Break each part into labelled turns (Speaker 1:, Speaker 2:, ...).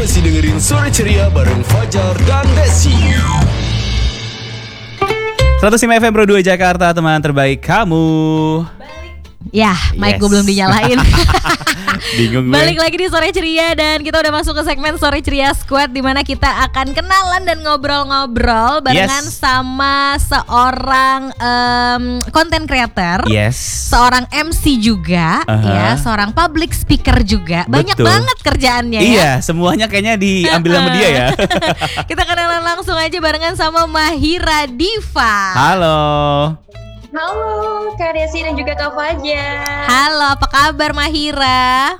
Speaker 1: masih dengerin Sore Ceria bareng Fajar dan Desi.
Speaker 2: 105 FM Pro 2 Jakarta, teman terbaik kamu.
Speaker 3: Ya, mic gue belum dinyalain.
Speaker 2: Bingung gue.
Speaker 3: Balik lagi di Sore Ceria dan kita udah masuk ke segmen Sore Ceria Squad, di mana kita akan kenalan dan ngobrol-ngobrol barengan sama seorang content creator, seorang MC juga, ya, seorang public speaker juga. Banyak banget kerjaannya.
Speaker 2: Iya, semuanya kayaknya diambil sama dia ya.
Speaker 3: Kita kenalan langsung aja barengan sama Mahira Diva.
Speaker 2: Halo.
Speaker 4: Halo Kak Desi dan juga Kak Fajar.
Speaker 3: Halo, apa kabar Mahira?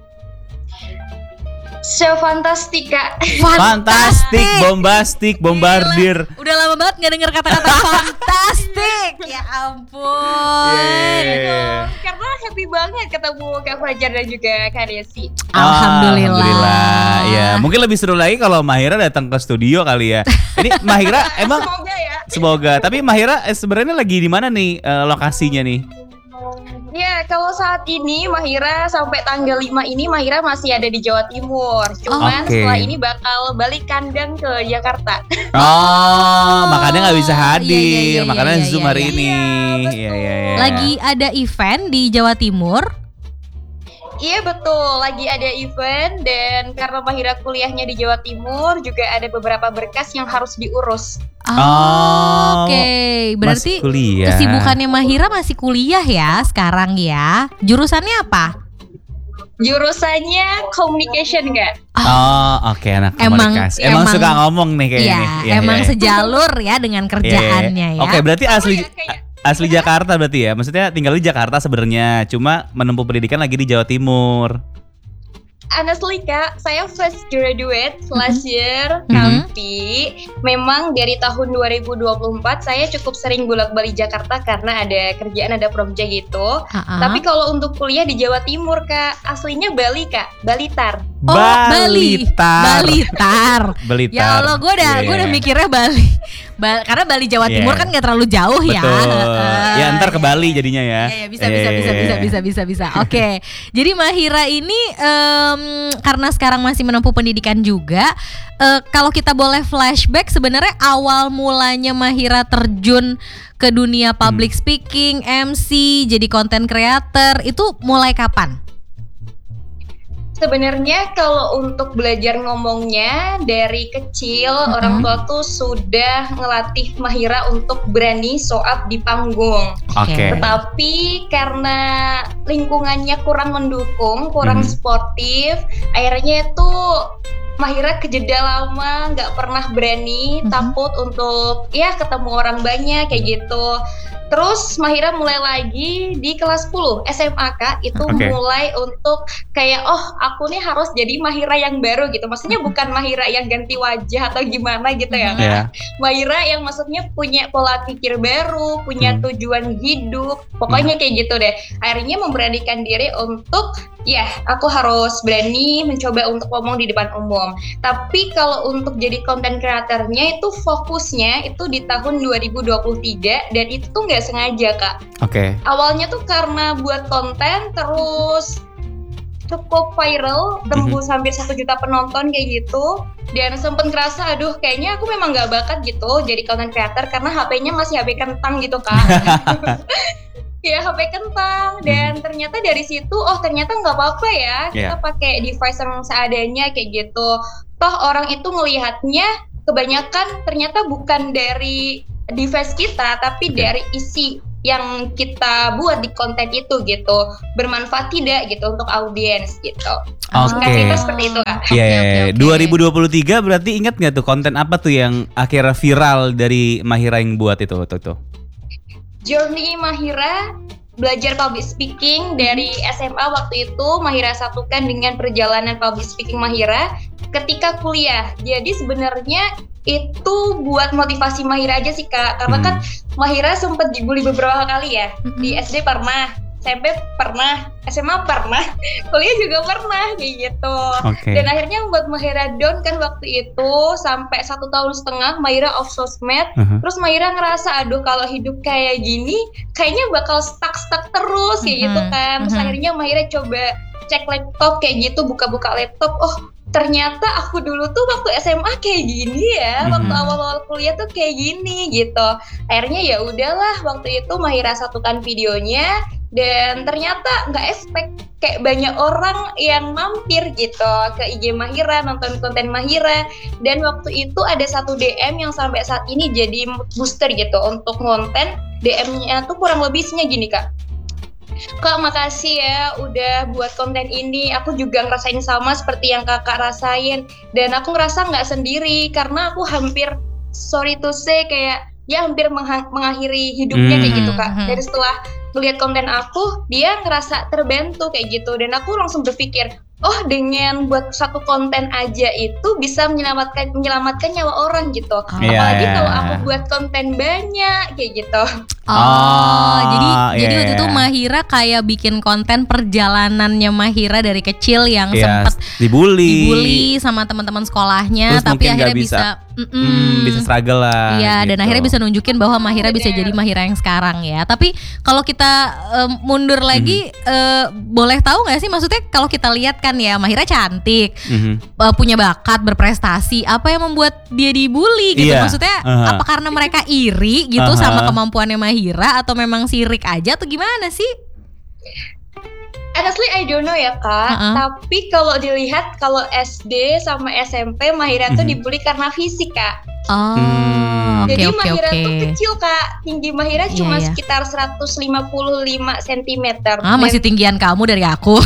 Speaker 4: So fantastik Kak.
Speaker 2: Fantastik, bombastik, bombardir.
Speaker 3: Gila, udah lama banget gak denger kata-kata fantastik. Ya ampun.
Speaker 4: Karena happy banget ketemu Kak Fajar dan juga Kak Desi.
Speaker 3: Alhamdulillah.
Speaker 2: Ya, mungkin lebih seru lagi kalau Mahira datang ke studio kali ya. Ini Mahira emang
Speaker 4: Semoga ya.
Speaker 2: semoga. Tapi Mahira sebenarnya lagi di mana nih lokasinya nih?
Speaker 4: Ya, kalau saat ini Mahira sampai tanggal 5 ini Mahira masih ada di Jawa Timur. Cuman setelah ini bakal balik kandang ke Jakarta.
Speaker 2: Makanya nggak bisa hadir. Makanya Zoom hari ini.
Speaker 4: Iya,
Speaker 3: Lagi ada event di Jawa Timur.
Speaker 4: Iya betul, lagi ada event dan karena Mahira kuliahnya di Jawa Timur juga ada beberapa berkas yang harus diurus.
Speaker 3: Oke. Berarti kesibukannya Mahira masih kuliah ya sekarang ya. Jurusannya apa?
Speaker 4: Jurusannya communication Kak.
Speaker 2: Oke, anak komunikasi. Emang suka ngomong nih kayaknya.
Speaker 3: Iya, emang sejalur ya dengan kerjaannya ya.
Speaker 2: Oke, berarti asli Jakarta berarti ya? Maksudnya tinggal di Jakarta sebenarnya, cuma menempuh pendidikan lagi di Jawa Timur.
Speaker 4: Honestly Kak, saya fresh graduate last year, tapi memang dari tahun 2024 saya cukup sering bolak-balik Jakarta karena ada kerjaan, ada project gitu. Tapi kalau untuk kuliah di Jawa Timur Kak, aslinya Bali Kak, Balitar.
Speaker 2: Balitar.
Speaker 3: Ya Allah, gue udah mikirnya Bali. Karena Bali Jawa Timur kan nggak terlalu jauh ya.
Speaker 2: Ya ntar ke Bali jadinya ya.
Speaker 3: Bisa. Oke. Jadi Mahira ini karena sekarang masih menempuh pendidikan juga. Kalau kita boleh flashback, sebenarnya awal mulanya Mahira terjun ke dunia public speaking, MC, jadi content creator itu mulai kapan?
Speaker 4: Sebenarnya kalau untuk belajar ngomongnya dari kecil orang tua tuh sudah ngelatih Mahira untuk berani show up di panggung. Tetapi karena lingkungannya kurang mendukung, kurang sportif, akhirnya itu Mahira kejeda lama, nggak pernah berani, takut untuk ya ketemu orang banyak kayak gitu. Terus Mahira mulai lagi di kelas 10 SMA Kak, itu mulai untuk kayak aku nih harus jadi Mahira yang baru gitu. Maksudnya bukan Mahira yang ganti wajah atau gimana gitu ya Kak. Mahira yang maksudnya punya pola pikir baru, punya tujuan hidup. Pokoknya kayak gitu deh. Akhirnya memberanikan diri untuk aku harus berani mencoba untuk ngomong di depan umum. Tapi kalau untuk jadi content creatornya itu fokusnya itu di tahun 2023 dan itu tuh nggak sengaja Kak. Awalnya tuh karena buat konten terus cukup viral, tembus hampir 1 juta penonton kayak gitu. Dan sempet ngerasa kayaknya aku memang gak bakat gitu jadi content creator karena HP-nya masih HP kentang gitu Kak. Ya HP kentang dan ternyata dari situ ternyata nggak apa-apa ya kita pakai device yang seadanya kayak gitu. Toh orang itu melihatnya kebanyakan ternyata bukan dari device kita tapi dari isi yang kita buat di konten itu gitu, bermanfaat tidak gitu untuk audiens gitu. Kita seperti itu Kak.
Speaker 2: 2023 berarti ingat nggak tuh konten apa tuh yang akhirnya viral dari Mahira yang buat itu tuh?
Speaker 4: Journey Mahira belajar public speaking dari SMA waktu itu Mahira satukan dengan perjalanan public speaking Mahira ketika kuliah. Jadi sebenarnya itu buat motivasi Mahira aja sih Kak, karena kan Mahira sempat dibully beberapa kali ya. Di SD pernah, SMP pernah, SMA pernah, kuliah juga pernah kayak gitu. Dan akhirnya membuat Mahira down kan waktu itu sampai 1,5 tahun Mahira off sosmed. Terus Mahira ngerasa kalau hidup kayak gini kayaknya bakal stuck terus kayak gitu kan. Terus akhirnya Mahira coba cek laptop kayak gitu, buka-buka laptop, ternyata aku dulu tuh waktu SMA kayak gini ya, waktu awal-awal kuliah tuh kayak gini gitu. Akhirnya ya udahlah, waktu itu Mahira satukan videonya dan ternyata nggak expect kayak banyak orang yang mampir gitu ke IG Mahira, nonton konten Mahira. Dan waktu itu ada satu DM yang sampai saat ini jadi booster gitu untuk konten. DM-nya tuh kurang lebih isinya gini, Kak. Kak, makasih ya udah buat konten ini. Aku juga ngerasain sama seperti yang kakak rasain. Dan aku ngerasa nggak sendiri karena aku hampir, sorry to say, kayak ya hampir mengakhiri hidupnya kayak gitu, Kak. Dan setelah melihat konten aku, dia ngerasa terbantu kayak gitu. Dan aku langsung berpikir, oh dengan buat satu konten aja itu bisa menyelamatkan nyawa orang gitu. Apalagi kalau aku buat konten banyak kayak gitu.
Speaker 3: Jadi waktu itu Mahira kayak bikin konten perjalanannya Mahira dari kecil yang sempat dibully sama teman-teman sekolahnya.
Speaker 2: Terus
Speaker 3: tapi akhirnya bisa
Speaker 2: struggle lah.
Speaker 3: Iya,
Speaker 2: gitu.
Speaker 3: dan akhirnya bisa nunjukin bahwa Mahira bisa jadi Mahira yang sekarang ya. Tapi kalau kita mundur lagi, boleh tahu nggak sih, maksudnya kalau kita lihat kan ya Mahira cantik, punya bakat, berprestasi. Apa yang membuat dia dibully gitu? Maksudnya apa karena mereka iri gitu sama kemampuannya Mahira, atau memang sirik aja atau gimana sih?
Speaker 4: Honestly I don't know ya Kak. Tapi kalau dilihat kalau SD sama SMP Mahira tuh dibully karena fisik, Kak. Jadi Mahira tuh kecil, Kak. Tinggi Mahira cuma sekitar 155 cm.
Speaker 3: Masih tinggian kamu dari aku.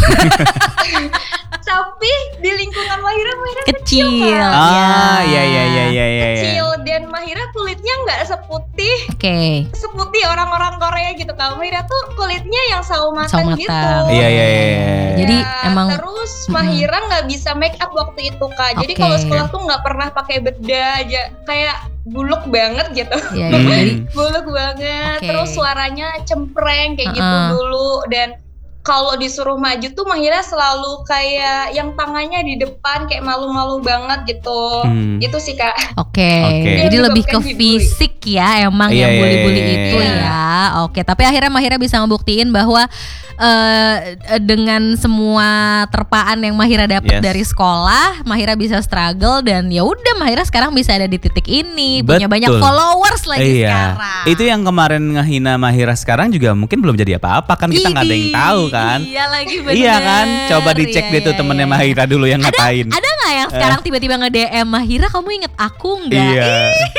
Speaker 4: Tapi di lingkungan Mahira kecil,
Speaker 3: kecil.
Speaker 4: Kak.
Speaker 2: Iya.
Speaker 4: Kecil, dan Mahira kulitnya nggak seputih seputih orang-orang Korea gitu, Kak. Mahira tuh kulitnya yang sawo matang gitu.
Speaker 2: Iya.
Speaker 3: Jadi emang
Speaker 4: terus Mahira nggak bisa make up waktu itu, Kak. Jadi kalau sekolah tuh nggak pernah pakai bedah aja, kayak buluk banget gitu.
Speaker 3: Jadi
Speaker 4: buluk banget. Terus suaranya cempreng kayak gitu dulu. Dan kalau disuruh maju tuh Mahira selalu kayak yang tangannya di depan, kayak malu-malu banget gitu. Itu sih, Kak.
Speaker 3: Jadi lebih ke fisik ya emang yang bully-bully itu ya. Tapi akhirnya Mahira bisa ngebuktiin bahwa dengan semua terpaan yang Mahira dapat dari sekolah, Mahira bisa struggle, dan ya udah Mahira sekarang bisa ada di titik ini. Punya banyak followers lagi sekarang.
Speaker 2: Itu yang kemarin ngehina Mahira sekarang juga mungkin belum jadi apa-apa kan, kita nggak ada yang tahu kan.
Speaker 3: Iya lagi, bener.
Speaker 2: Iya kan, coba dicek deh tuh temennya Mahira dulu yang ngapain.
Speaker 3: Ada nggak yang sekarang tiba-tiba nge-DM Mahira, kamu inget aku nggak?
Speaker 2: Iya.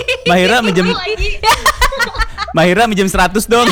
Speaker 2: Mahira minjem 100 dong.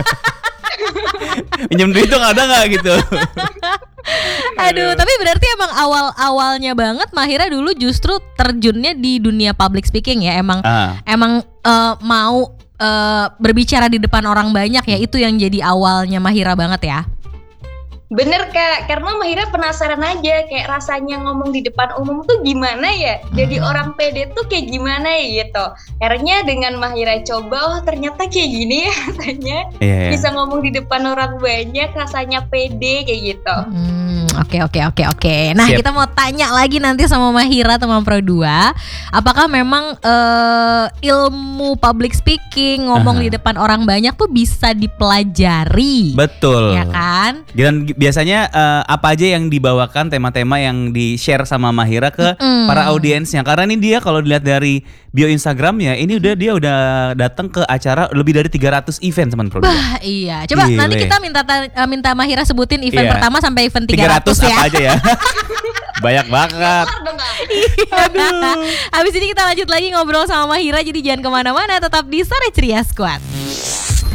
Speaker 2: Minjem duit dong, ada nggak gitu?
Speaker 3: Aduh, tapi berarti emang awalnya banget Mahira dulu justru terjunnya di dunia public speaking ya. Emang mau berbicara di depan orang banyak ya, itu yang jadi awalnya Mahira banget ya.
Speaker 4: Bener, Kak, karena Mahira penasaran aja kayak rasanya ngomong di depan umum tuh gimana ya, jadi orang pede tuh kayak gimana ya gitu. Akhirnya dengan Mahira coba, oh ternyata kayak gini ya rasanya, bisa ngomong di depan orang banyak, rasanya pede kayak gitu.
Speaker 3: Oke. Nah, kita mau tanya lagi nanti sama Mahira teman Pro 2, apakah memang ilmu public speaking, ngomong di depan orang banyak tuh bisa dipelajari?
Speaker 2: Betul.
Speaker 3: Ya kan?
Speaker 2: Dan biasanya apa aja yang dibawakan, tema-tema yang di-share sama Mahira ke para audiensnya? Karena ini dia kalau dilihat dari bio Instagramnya, ini dia udah datang ke acara lebih dari 300 event teman Pro 2.
Speaker 3: Iya. Coba nanti kita minta Mahira sebutin event pertama sampai event 300 ya.
Speaker 2: Apa aja ya? Banyak banget.
Speaker 3: Habis ini kita lanjut lagi ngobrol sama Mahira, jadi jangan kemana-mana, tetap di Sore Ceria Squad.